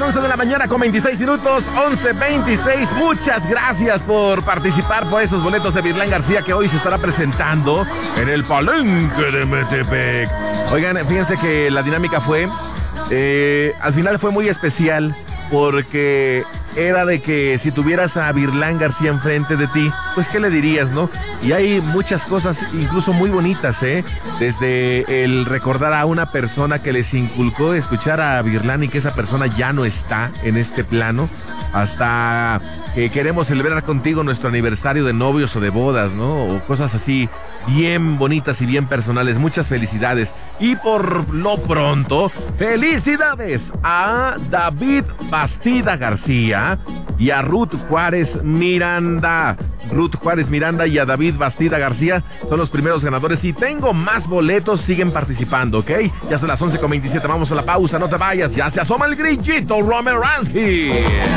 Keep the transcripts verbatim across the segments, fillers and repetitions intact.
once de la mañana con veintiséis minutos, once veintiséis. Muchas gracias por participar por esos boletos de Virlán García que hoy se estará presentando en el Palenque de Metepec. Oigan, fíjense que la dinámica fue, eh, al final fue muy especial porque era de que si tuvieras a Virlán García enfrente de ti, pues ¿qué le dirías, no? Y hay muchas cosas incluso muy bonitas, ¿eh? Desde el recordar a una persona que les inculcó escuchar a Virlán y que esa persona ya no está en este plano, hasta que queremos celebrar contigo nuestro aniversario de novios o de bodas, ¿no? O cosas así bien bonitas y bien personales. Muchas felicidades. Y por lo pronto, felicidades a David Bastida García y a Ruth Juárez Miranda. Ruth Juárez Miranda y a David Bastida García son los primeros ganadores y tengo más boletos, siguen participando, ¿ok? Ya son las once con veintisiete, vamos a la pausa, no te vayas, ya se asoma el grillito Romeransky.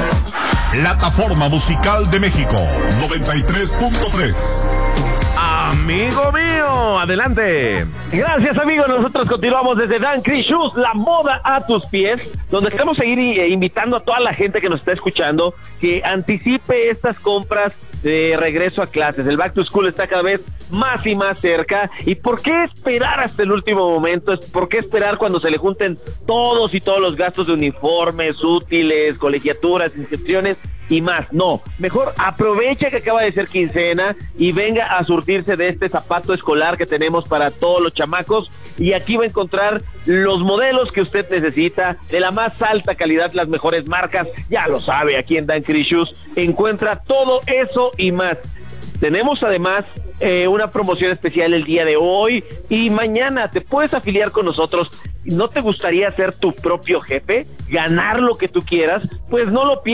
Plataforma Musical de México, noventa y tres punto tres. Amigo mío, adelante. Gracias, amigo. Nosotros continuamos desde Dan Chris Shoes, la moda a tus pies, donde queremos seguir eh, invitando a toda la gente que nos está escuchando que anticipe estas compras de regreso a clases. El Back to School está cada vez más y más cerca. ¿Y por qué esperar hasta el último momento? ¿Por qué esperar cuando se le junten todos y todos los gastos de uniformes, útiles, colegiaturas, inscripciones y más? No, mejor aprovecha que acaba de ser quincena y venga a surtirse de este zapato escolar que tenemos para todos los chamacos, y aquí va a encontrar los modelos que usted necesita, de la más alta calidad, las mejores marcas, ya lo sabe, aquí en Dan Chris Shoes encuentra todo eso y más. Tenemos además eh, una promoción especial el día de hoy y mañana. Te puedes afiliar con nosotros. ¿No te gustaría ser tu propio jefe? ¿Ganar lo que tú quieras? Pues no lo pienses.